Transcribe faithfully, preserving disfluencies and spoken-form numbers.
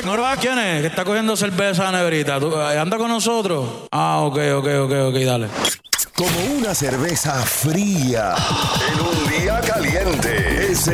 ¿No sabes quién es? Que está cogiendo cerveza negrita. ¿Tú, ¿Anda con nosotros? Ah, ok, ok, ok, ok, dale. Como una cerveza fría en un día caliente. Ese